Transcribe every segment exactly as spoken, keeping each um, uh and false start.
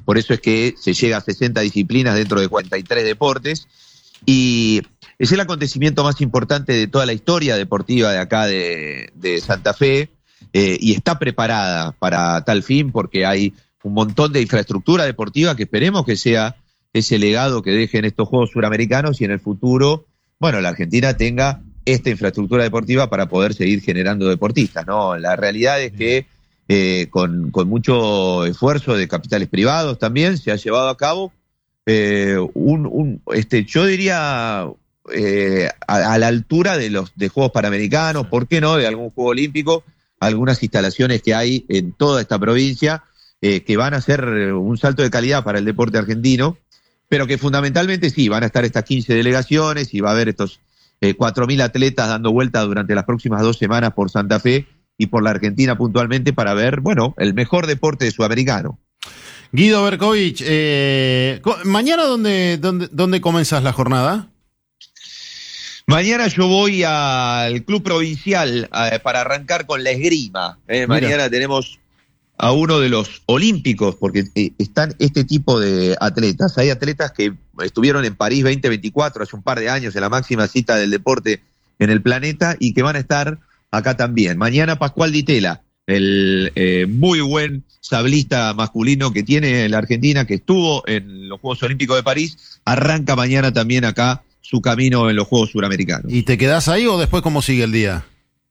por eso es que se llega a sesenta disciplinas dentro de cuarenta y tres deportes, y es el acontecimiento más importante de toda la historia deportiva de acá de, de Santa Fe, eh, y está preparada para tal fin porque hay un montón de infraestructura deportiva que esperemos que sea ese legado que dejen estos Juegos Suramericanos y en el futuro, bueno, la Argentina tenga esta infraestructura deportiva para poder seguir generando deportistas, ¿no? La realidad es que eh, con, con mucho esfuerzo de capitales privados también se ha llevado a cabo eh, un, un, este, yo diría, eh, a, a la altura de los de Juegos Panamericanos, ¿por qué no? De algún Juego Olímpico, algunas instalaciones que hay en toda esta provincia eh, que van a ser un salto de calidad para el deporte argentino, pero que fundamentalmente sí, van a estar estas quince delegaciones y va a haber estos eh, cuatro mil atletas dando vueltas durante las próximas dos semanas por Santa Fe y por la Argentina puntualmente para ver, bueno, el mejor deporte sudamericano. Guido Berkovich, eh, ¿mañana dónde, dónde, dónde comenzás la jornada? Mañana yo voy al Club Provincial eh, para arrancar con la esgrima. Eh, mañana tenemos a uno de los olímpicos, porque eh, están este tipo de atletas. Hay atletas que estuvieron en París veinte veinticuatro, hace un par de años, en la máxima cita del deporte en el planeta, y que van a estar acá también. Mañana Pascual Di Tella, el eh, muy buen sablista masculino que tiene la Argentina, que estuvo en los Juegos Olímpicos de París, arranca mañana también acá su camino en los Juegos Suramericanos. ¿Y te quedás ahí o después cómo sigue el día?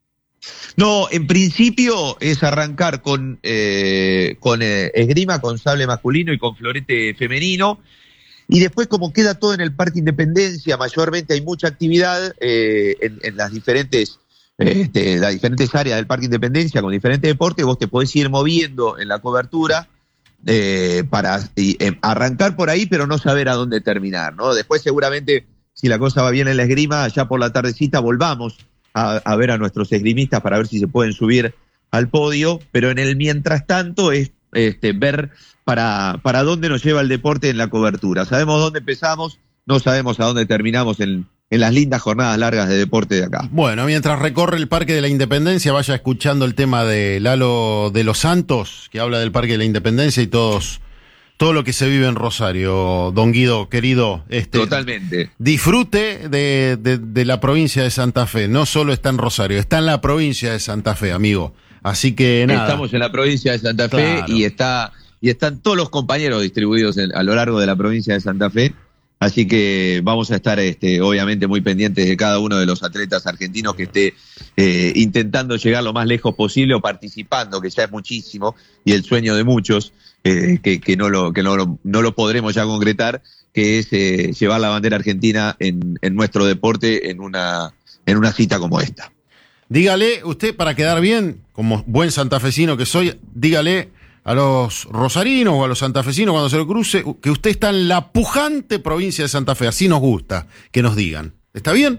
No, en principio es arrancar con, eh, con eh, esgrima, con sable masculino y con florete femenino, y después como queda todo en el Parque Independencia, mayormente hay mucha actividad eh, en, en las diferentes eh, este, las diferentes áreas del Parque Independencia con diferentes deportes, vos te podés ir moviendo en la cobertura eh, para y, eh, arrancar por ahí, pero no saber a dónde terminar, ¿no? Después seguramente, si la cosa va bien en la esgrima, ya por la tardecita volvamos A, a ver a nuestros esgrimistas para ver si se pueden subir al podio, pero en el mientras tanto es este, ver para, para dónde nos lleva el deporte en la cobertura. Sabemos dónde empezamos, no sabemos a dónde terminamos en, en las lindas jornadas largas de deporte de acá. Bueno, mientras recorre el Parque de la Independencia, vaya escuchando el tema de Lalo de los Santos, que habla del Parque de la Independencia y todos... todo lo que se vive en Rosario, don Guido, querido. Este, Totalmente. Disfrute de, de, de la provincia de Santa Fe. No solo está en Rosario, está en la provincia de Santa Fe, amigo. Así que nada. Estamos en la provincia de Santa Fe, claro. y está y están todos los compañeros distribuidos en, a lo largo de la provincia de Santa Fe. Así que vamos a estar, este, obviamente, muy pendientes de cada uno de los atletas argentinos que esté eh, intentando llegar lo más lejos posible o participando, que ya es muchísimo, y el sueño de muchos, eh, que, que, no, lo, que no, lo, no lo podremos ya concretar, que es eh, llevar la bandera argentina en, en nuestro deporte en una, en una cita como esta. Dígale, usted, para quedar bien, como buen santafesino que soy, dígale a los rosarinos o a los santafesinos cuando se lo cruce que usted está en la pujante provincia de Santa Fe. Así nos gusta que nos digan. ¿Está bien?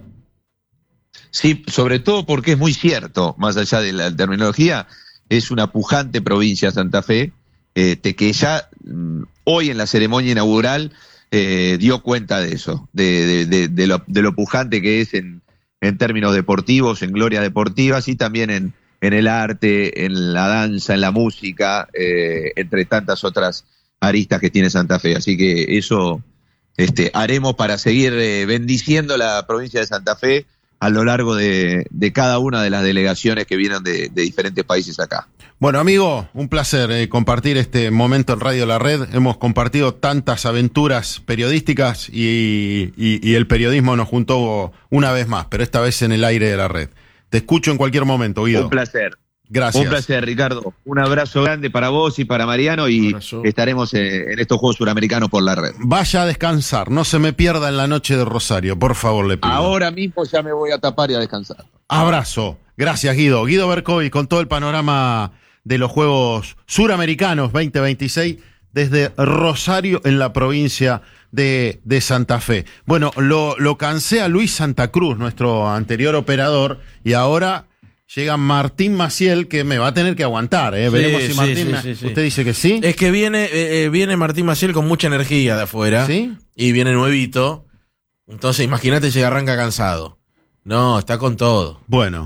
Sí, sobre todo porque es muy cierto, más allá de la terminología, es una pujante provincia Santa Fe, este, que ya mm, hoy en la ceremonia inaugural eh, dio cuenta de eso, de, de, de, de, lo, de lo pujante que es en, en términos deportivos, en glorias deportivas y también en en el arte, en la danza, en la música, eh, entre tantas otras aristas que tiene Santa Fe. Así que eso este, haremos para seguir eh, bendiciendo la provincia de Santa Fe a lo largo de, de cada una de las delegaciones que vienen de, de diferentes países acá. Bueno, amigo, un placer eh, compartir este momento en Radio La Red. Hemos compartido tantas aventuras periodísticas y, y, y el periodismo nos juntó una vez más, pero esta vez en el aire de la red. Te escucho en cualquier momento, Guido. Un placer. Gracias. Un placer, Ricardo. Un abrazo grande para vos y para Mariano y estaremos en, en estos Juegos Suramericanos por la red. Vaya a descansar, no se me pierda en la noche de Rosario, por favor, le pido. Ahora mismo ya me voy a tapar y a descansar. Abrazo. Gracias, Guido. Guido Berkovich con todo el panorama de los Juegos Suramericanos veinte veintiséis desde Rosario en la provincia de, de Santa Fe. Bueno, lo, lo cansé a Luis Santa Cruz, nuestro anterior operador, y ahora llega Martín Maciel, que me va a tener que aguantar, ¿eh? Sí, Veremos si sí, Martín... sí, sí, sí. ¿Usted dice que sí? Es que viene, eh, viene Martín Maciel con mucha energía de afuera. ¿Sí? Y viene nuevito. Entonces, imagínate si arranca cansado. No, está con todo. Bueno.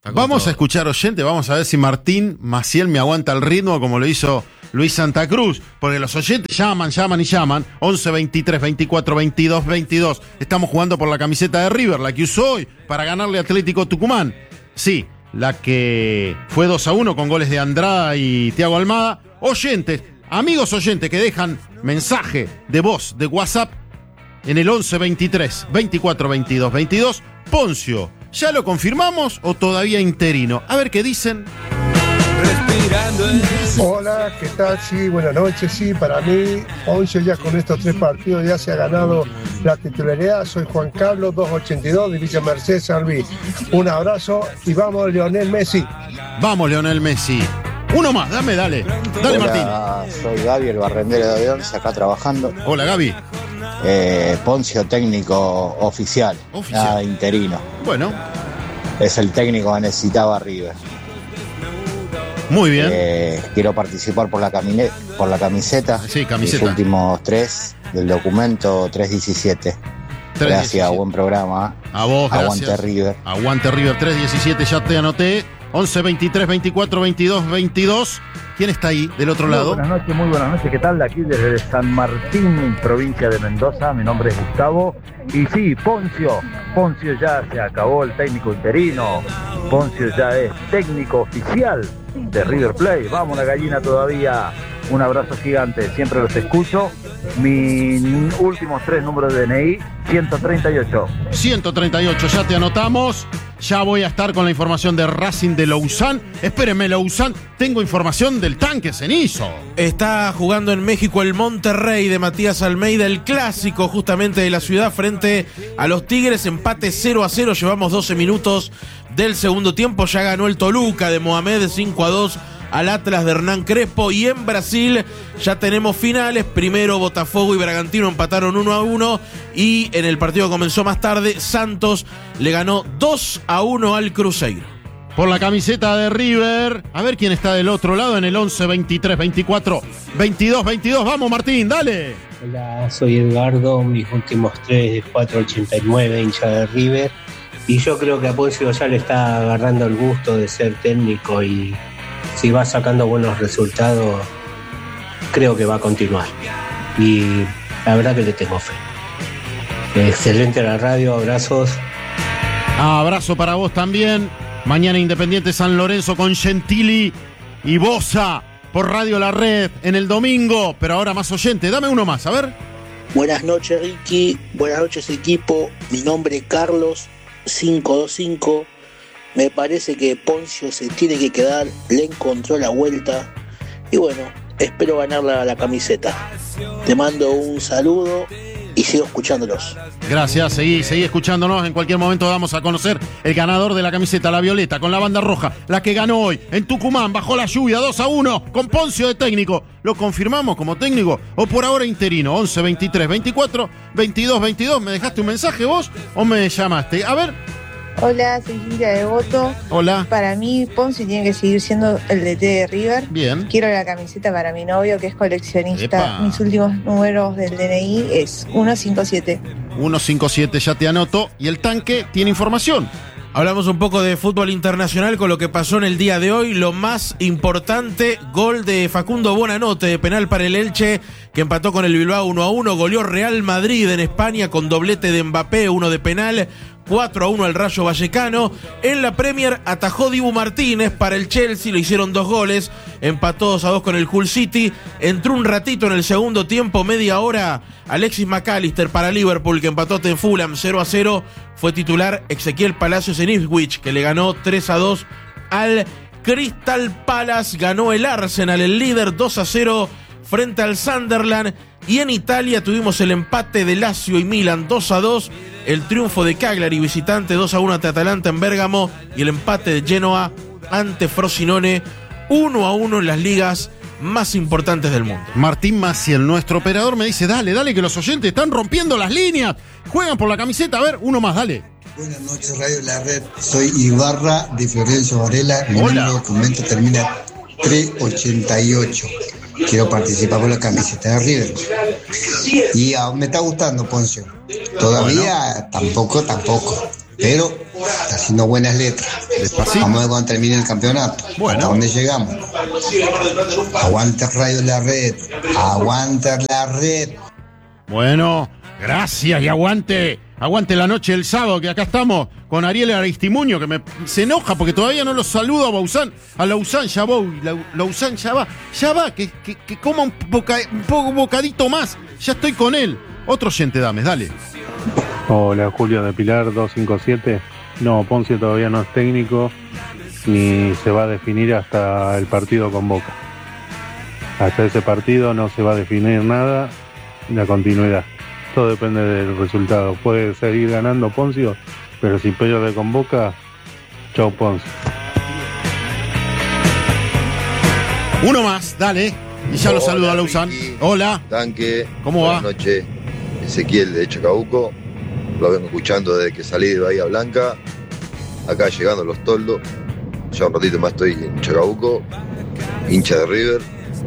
Vamos todo. a escuchar oyente, vamos a ver si Martín Maciel me aguanta el ritmo como lo hizo Luis Santa Cruz, porque los oyentes llaman, llaman y llaman. once, veintitrés, veinticuatro, veintidós, veintidós. Estamos jugando por la camiseta de River, la que usó hoy para ganarle a Atlético Tucumán. Sí, la que fue dos a uno con goles de Andrada y Thiago Almada. Oyentes, amigos oyentes que dejan mensaje de voz de WhatsApp en el once, veintitrés, veinticuatro, veintidós, veintidós. Poncio, ¿ya lo confirmamos o todavía interino? A ver qué dicen. Hola, ¿qué tal? Sí, buenas noches. Sí, para mí, Poncio ya con estos tres partidos ya se ha ganado la titularidad. Soy Juan Carlos, doscientos ochenta y dos, de Villa Mercedes, San Luis. Un abrazo y vamos, Lionel Messi. Vamos, Lionel Messi. Uno más, dame, dale. Dale, Hola, Martín. Soy Gaby, el barrendero de Once, acá trabajando. Hola, Gaby. Eh, Poncio, técnico oficial, Oficial. nada interino. Bueno, Es el técnico que necesitaba River. muy bien. Eh, quiero participar por la, camine- por la camiseta. Sí, camiseta. Los últimos tres del documento tres diecisiete. tres Gracias, diecisiete. buen programa. A vos, Aguante gracias. River. Aguante River, tres diecisiete, ya te anoté. once, veintitrés, veinticuatro, veintidós, veintidós. ¿Quién está ahí del otro Muy lado? buenas noches, muy buenas noches. ¿Qué tal? Aquí desde San Martín, provincia de Mendoza. Mi nombre es Gustavo. Y sí, Poncio. Poncio ya se acabó el técnico interino. Poncio ya es técnico oficial de River Plate. Vamos, la gallina todavía. Un abrazo gigante. Siempre los escucho. Mis últimos tres números de D N I, ciento treinta y ocho. ciento treinta y ocho, ya te anotamos. Ya voy a estar con la información de Racing de Lausanne. Espérenme, Lausanne. Tengo información del tanque Cenizo. Está jugando en México el Monterrey de Matías Almeida, el clásico justamente de la ciudad frente a los Tigres. Empate cero a cero, llevamos doce minutos del segundo tiempo. Ya ganó el Toluca de Mohamed cinco a dos al Atlas de Hernán Crespo. Y en Brasil ya tenemos finales. Primero Botafogo y Bragantino empataron uno a uno. Y en el partido que comenzó más tarde, Santos le ganó dos a uno al Cruzeiro. Por la camiseta de River. A ver quién está del otro lado en el once, veintitrés, veinticuatro, veintidós, veintidós. Vamos, Martín, dale. Hola, soy Edgardo, mis últimos tres, cuatro ochenta y nueve, hincha de River. Y yo creo que a Poncio ya le está agarrando el gusto de ser técnico y si va sacando buenos resultados, creo que va a continuar. Y la verdad que le tengo fe. Excelente la radio, abrazos. Abrazo para vos también. Mañana Independiente San Lorenzo con Gentili y Bosa por Radio La Red en el domingo. Pero ahora más oyente. Dame uno más, a ver. Buenas noches, Ricky. Buenas noches, equipo. Mi nombre es Carlos, cinco dos cinco. Me parece que Poncio se tiene que quedar. Le encontró la vuelta. Y bueno, espero ganar la, la camiseta. Te mando un saludo y sigo escuchándolos. Gracias, seguí, seguí escuchándonos. En cualquier momento vamos a conocer el ganador de la camiseta, la violeta, con la banda roja, la que ganó hoy en Tucumán, bajo la lluvia, dos a uno, con Poncio de técnico. ¿Lo confirmamos como técnico o por ahora interino? once, veintitrés, veinticuatro, veintidós, veintidós. ¿Me dejaste un mensaje vos o me llamaste? A ver. Hola, soy Gilda Devoto. Hola. Para mí, Poncio tiene que seguir siendo el D T de River. Bien. Quiero la camiseta para mi novio, que es coleccionista. Epa. Mis últimos números del D N I es ciento cincuenta y siete. ciento cincuenta y siete, ya te anoto. Y el tanque tiene información. Hablamos un poco de fútbol internacional con lo que pasó en el día de hoy. Lo más importante, gol de Facundo Bonanote de penal para el Elche, que empató con el Bilbao uno a uno. Goleó Real Madrid en España con doblete de Mbappé, uno de penal. cuatro a uno al Rayo Vallecano. En la Premier atajó Dibu Martínez para el Chelsea, le hicieron dos goles, empató dos a dos con el Hull City. Entró un ratito en el segundo tiempo, media hora, Alexis McAllister para Liverpool, que empató en Fulham cero a cero. Fue titular Ezequiel Palacios en Ipswich, que le ganó tres a dos al Crystal Palace. Ganó el Arsenal, el líder, dos a cero frente al Sunderland. Y en Italia tuvimos el empate de Lazio y Milan dos a dos, el triunfo de Cagliari visitante dos a uno ante Atalanta en Bérgamo y el empate de Genoa ante Frosinone uno a uno en las ligas más importantes del mundo. Martín Maciel, nuestro operador, me dice, dale, dale, que los oyentes están rompiendo las líneas, juegan por la camiseta. A ver, uno más, dale. Buenas noches, Radio La Red. Soy Ibarra de Florencio Varela. Mi Hola. número de documento termina tres ochenta y ocho. Quiero participar por la camiseta de River. Y ah, me está gustando Poncio. Todavía bueno. tampoco, tampoco. Pero está haciendo buenas letras. Despacito. Vamos a ver cuando termine el campeonato. Bueno. ¿A dónde llegamos? Aguante Radio La Red. Aguante La Red. Bueno, gracias y aguante. Aguante la noche del sábado, que acá estamos con Ariel Aristimuño, que me, se enoja porque todavía no lo saludo a Bauzán. A Lauzán ya voy, Lauzán ya va, ya va, que, que, que coma un, boca, un poco bocadito más. Ya estoy con él. Otro oyente, Dames, dale. Hola, Julio de Pilar dos cinco siete. No, Poncio todavía no es técnico, ni se va a definir hasta el partido con Boca. Hasta ese partido no se va a definir nada, la continuidad. Todo depende del resultado. Puede seguir ganando Poncio, pero si pierde con Boca, chau Poncio. Uno más, dale. Y ya lo saludo a Lauzán. Hola. Tanque. ¿Cómo va? Buenas noches. Ezequiel de Chacabuco. Lo vengo escuchando desde que salí de Bahía Blanca. Acá llegando a Los Toldos. Ya un ratito más estoy en Chacabuco. Hincha de River.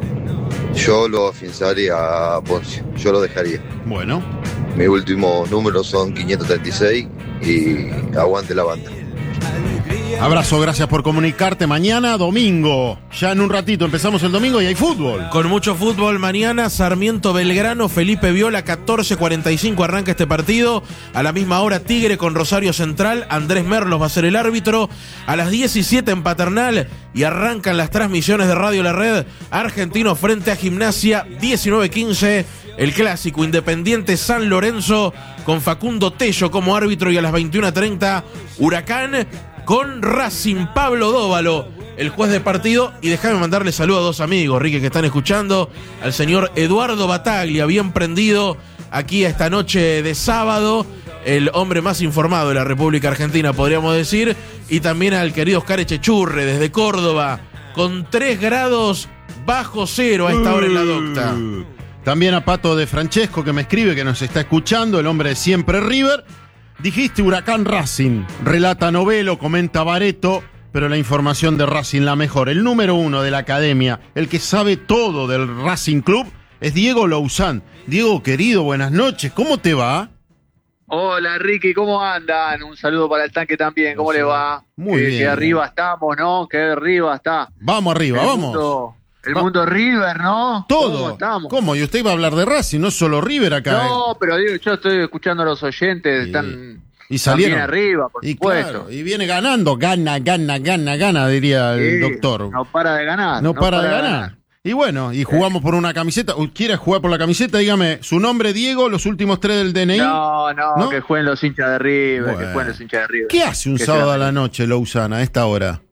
Yo lo afianzaría a Poncio. Yo lo dejaría. Bueno. Mis últimos números son quinientos treinta y seis y aguante la banda. Abrazo, gracias por comunicarte. Mañana, domingo. Ya en un ratito empezamos el domingo y hay fútbol. Con mucho fútbol mañana, Sarmiento Belgrano, Felipe Viola, catorce cuarenta y cinco arranca este partido. A la misma hora, Tigre con Rosario Central, Andrés Merlos va a ser el árbitro. A las diecisiete en Paternal y arrancan las transmisiones de Radio La Red. Argentino frente a Gimnasia, diecinueve quince. El clásico Independiente San Lorenzo con Facundo Tello como árbitro y a las veintiuna treinta, Huracán con Racing, Pablo Dóvalo, el juez de partido. Y déjame mandarle saludo a dos amigos, Ricky, que están escuchando, al señor Eduardo Bataglia, bien prendido aquí esta noche de sábado, el hombre más informado de la República Argentina, podríamos decir, y también al querido Oscar Echechurre, desde Córdoba, con tres grados bajo cero a esta hora en la docta. También a Pato de Francesco, que me escribe, que nos está escuchando, el hombre de siempre River. Dijiste Huracán Racing, relata Novelo, comenta Bareto, pero la información de Racing la mejor. El número uno de la academia, el que sabe todo del Racing Club, es Diego Lauzán. Diego, querido, buenas noches, ¿cómo te va? Hola Ricky, ¿cómo andan? Un saludo para el tanque también, ¿cómo le va? Muy que, bien. Que arriba estamos, ¿no? Que arriba está. Vamos arriba, el vamos. Mundo, el va. mundo River, ¿no? Todo. ¿Cómo estamos? ¿Cómo? Y usted iba a hablar de Racing, no solo River acá. No, eh. pero digo, yo estoy escuchando a los oyentes, y, están, y salieron están bien arriba, por y supuesto. Claro, y viene ganando, gana, gana, gana, gana, diría el sí, doctor. No para de ganar. No, no para, para de ganar. ganar. Y bueno, y jugamos por una camiseta. ¿Quiere jugar por la camiseta? Dígame, su nombre, Diego, los últimos tres del D N I. No, no, ¿No? que jueguen los hinchas de River, bueno. que jueguen los hinchas de River. ¿Qué hace un que sábado a la noche, Lauzán, a esta hora?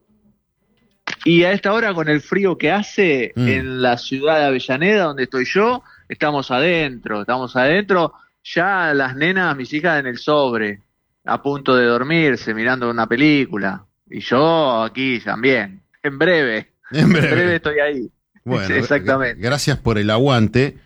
Y a esta hora, con el frío que hace mm. en la ciudad de Avellaneda, donde estoy yo, estamos adentro, estamos adentro. Ya las nenas, mis hijas, en el sobre, a punto de dormirse, mirando una película. Y yo aquí también, en breve. En breve, en breve estoy ahí. Bueno, sí, exactamente. Gracias por el aguante.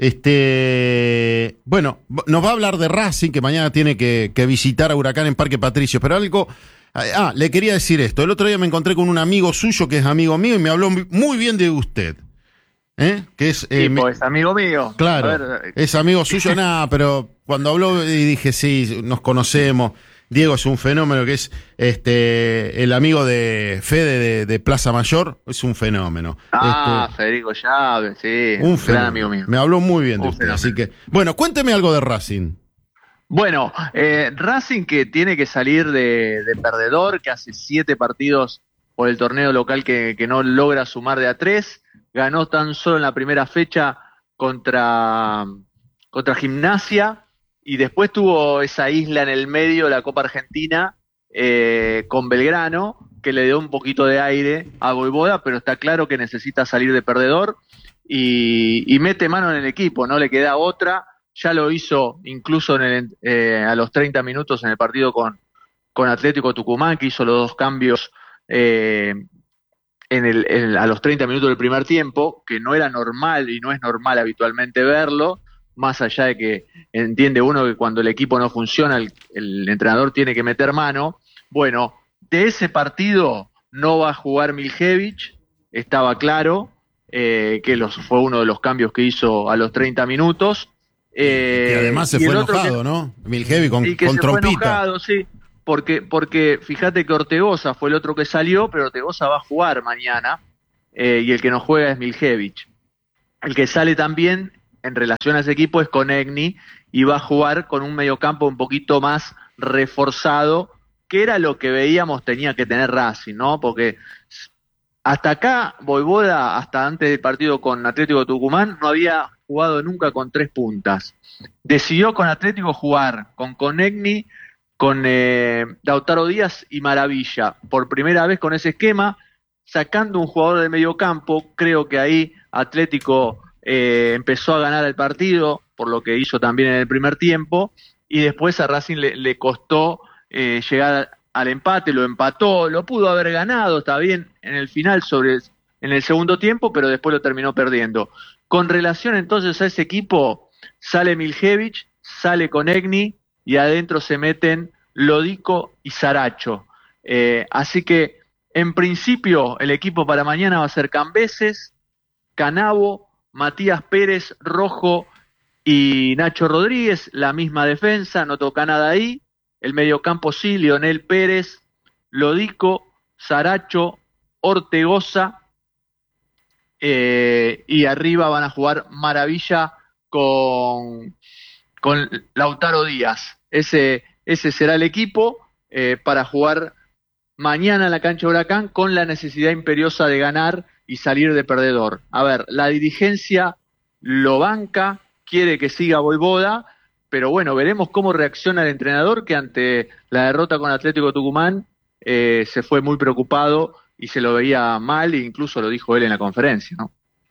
Este, bueno, nos va a hablar de Racing, que mañana tiene que, que visitar a Huracán en Parque Patricio, pero algo... Ah, le quería decir esto. El otro día me encontré con un amigo suyo que es amigo mío y me habló muy bien de usted. ¿Eh? Que es, eh, sí, me... pues amigo mío. Claro, ver, es amigo suyo, nada, pero cuando habló y dije, sí, nos conocemos. Diego es un fenómeno, que es este el amigo de Fede de, de Plaza Mayor, es un fenómeno. Ah, este, Federico Llave, sí, un gran amigo mío. Me habló muy bien de un usted, fenómeno. Así que, bueno, cuénteme algo de Racing. Bueno, eh, Racing, que tiene que salir de, de perdedor, que hace siete partidos por el torneo local que, que no logra sumar de a tres, ganó tan solo en la primera fecha contra, contra Gimnasia, y después tuvo esa isla en el medio, la Copa Argentina, eh, con Belgrano, que le dio un poquito de aire a Voivoda, pero está claro que necesita salir de perdedor y, y mete mano en el equipo, no le queda otra. Ya lo hizo incluso en el, eh, a los treinta minutos en el partido con, con Atlético Tucumán, que hizo los dos cambios eh, en el, en, a los treinta minutos del primer tiempo, que no era normal y no es normal habitualmente verlo, más allá de que entiende uno que cuando el equipo no funciona, el, el entrenador tiene que meter mano. Bueno, de ese partido no va a jugar Miljevich, estaba claro, eh, que los, fue uno de los cambios que hizo a los treinta minutos. Eh, y además se fue enojado, que, ¿no? Miljevich con, y que con se trompita. Fue enojado, sí. porque, porque fíjate que Ortegoza fue el otro que salió, pero Ortegoza va a jugar mañana, eh, y el que no juega es Miljevic. El que sale también en relación a ese equipo es Konechny, y va a jugar con un mediocampo un poquito más reforzado, que era lo que veíamos tenía que tener Racing, ¿no? Porque hasta acá, Vojvoda, hasta antes del partido con Atlético Tucumán, no había jugado nunca con tres puntas. Decidió con Atlético jugar con Konechny, con eh, Lautaro Díaz y Maravilla, por primera vez con ese esquema, sacando un jugador de medio campo. Creo que ahí Atlético eh, empezó a ganar el partido, por lo que hizo también en el primer tiempo, y después a Racing le, le costó eh, llegar al empate, lo empató, lo pudo haber ganado, está bien, en el final, sobre en el segundo tiempo, pero después lo terminó perdiendo. Con relación entonces a ese equipo, sale Miljevic, sale Konechny, y adentro se meten Lodico y Saracho. Eh, así que, en principio, el equipo para mañana va a ser Cambeses, Canavo, Matías Pérez, Rojo y Nacho Rodríguez, la misma defensa, no toca nada ahí. El mediocampo sí, Lionel Pérez, Lodico, Saracho, Ortegoza, eh, y arriba van a jugar Maravilla con, con Lautaro Díaz. Ese, ese será el equipo eh, para jugar mañana en la cancha Huracán, con la necesidad imperiosa de ganar y salir de perdedor. A ver, la dirigencia lo banca, quiere que siga Vojvoda, pero bueno, veremos cómo reacciona el entrenador, que ante la derrota con Atlético Tucumán eh, se fue muy preocupado y se lo veía mal, e incluso lo dijo él en la conferencia, ¿no?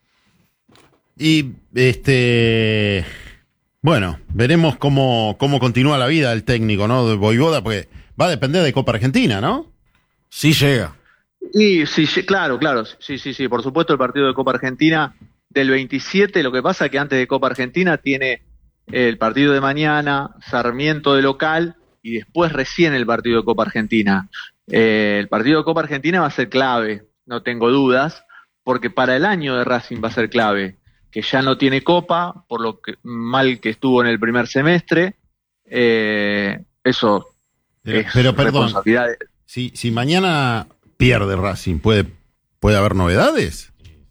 Y este bueno, veremos cómo, cómo continúa la vida del técnico, ¿no? De Vojvoda, porque va a depender de Copa Argentina, ¿no? Sí llega. Y sí, sí, claro, claro, sí, sí, sí, por supuesto el partido de Copa Argentina del veintisiete, lo que pasa es que antes de Copa Argentina tiene el partido de mañana, Sarmiento de local, y después recién el partido de Copa Argentina. Eh, el partido de Copa Argentina va a ser clave, no tengo dudas, porque para el año de Racing va a ser clave, que ya no tiene Copa, por lo que, mal que estuvo en el primer semestre. Eh, eso pero, es pero perdón, responsabilidad de... si, si mañana pierde Racing, ¿puede, puede haber novedades?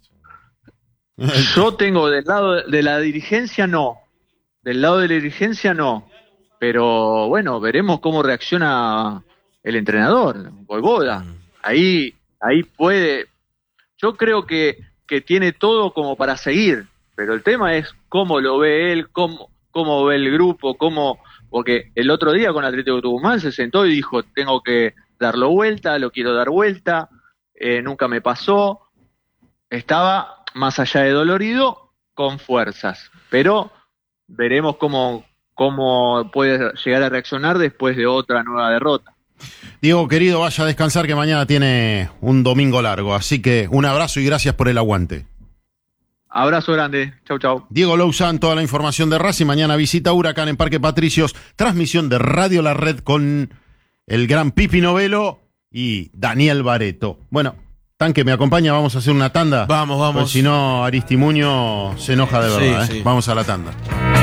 Yo tengo del lado de la dirigencia no, del lado de la dirigencia no, pero bueno, veremos cómo reacciona el entrenador, Vojvoda. Ahí, ahí puede, yo creo que, que tiene todo como para seguir, pero el tema es cómo lo ve él, cómo, cómo ve el grupo, cómo, porque el otro día con Atlético Tucumán se sentó y dijo, tengo que darlo vuelta, lo quiero dar vuelta, eh, nunca me pasó, estaba más allá de dolorido, con fuerzas, pero veremos cómo, cómo puede llegar a reaccionar después de otra nueva derrota. Diego, querido, vaya a descansar, que mañana tiene un domingo largo, así que un abrazo y gracias por el aguante. Abrazo grande, chau chau. Diego Louzán, toda la información de Racing. Mañana visita Huracán en Parque Patricios, transmisión de Radio La Red con el gran Pipi Novelo y Daniel Bareto. Bueno, Tanque, ¿me acompaña? Vamos a hacer una tanda. Vamos, vamos. Pues si no, Aristimuño se enoja de verdad. Sí, ¿eh? Sí. Vamos a la tanda.